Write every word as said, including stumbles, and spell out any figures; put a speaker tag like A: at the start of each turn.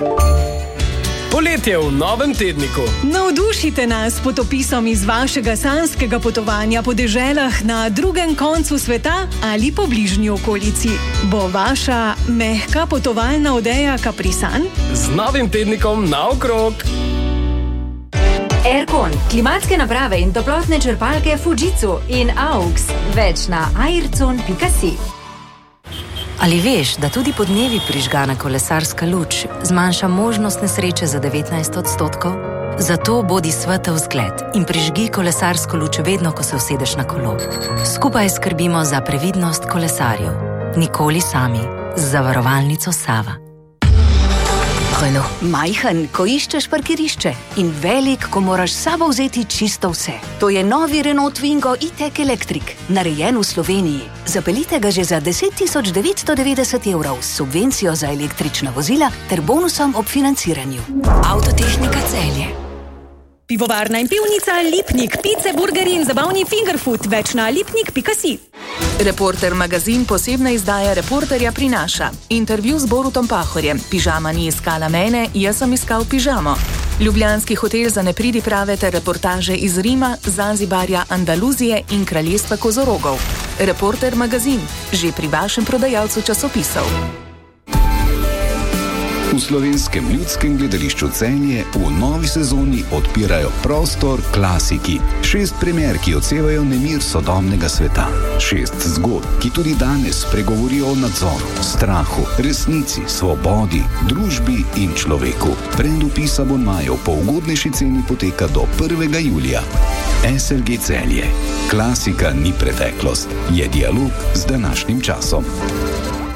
A: Poletje v novem tedniku.
B: Navdušite nas s potopisom iz vašega sanjskega potovanja po deželah na drugem koncu sveta ali po bližnji okolici. Bo vaša mehka potovalna odeja Caprisan?
A: Z novim tednikom naokrog.
C: Aircon, klimatske naprave in toplotne črpalke Fujitsu in Aux. Več na aircon pika si.
D: Ali veš, da tudi podnevi prižgana kolesarska luč zmanjša možnost nesreče za devetnajst odstotkov? Zato bodi svetel zgled in prižgi kolesarsko luč vedno, ko se usedeš na kolo. Skupaj skrbimo za previdnost kolesarjev. Nikoli sami. Z zavarovalnico Sava.
E: Majhen, ko iščeš parkirišče, in velik, ko moraš s sabo vzeti čisto vse. To je novi Renault Twingo e-tech Electric, narejen v Sloveniji. Zapeljite ga že za deset tisoč devetsto devetdeset evrov s subvencijo za električna vozila ter bonusom ob financiranju.
D: Avtotehnika Celje.
B: Pivovarna in pivnica Lipnik, pice, burgeri in zabavni fingerfood. Več na lipnik pika si.
F: Reporter magazin posebna izdaja Reporterja prinaša. Intervju z Borutom Pahorjem. Pižama ni iskala mene, jaz sem iskal pižamo. Ljubljanski hotel za nepridiprave ter reportaže iz Rima, Zanzibarja, Andaluzije in kraljestva kozorogov. Reporter magazin, že pri vašem prodajalcu časopisov.
G: V Slovenskem ljudskem gledališču Celje v novi sezoni odpirajo prostor klasiki. Šest premier, ki odsevajo nemir sodobnega sveta. Šest zgodb, ki tudi danes pregovorijo o nadzoru, strahu, resnici, svobodi, družbi in človeku. Predvpis abonmajev po ugodnejši ceni poteka do prvega julija. S L G Celje. Klasika ni preteklost, je dialog z današnjim časom.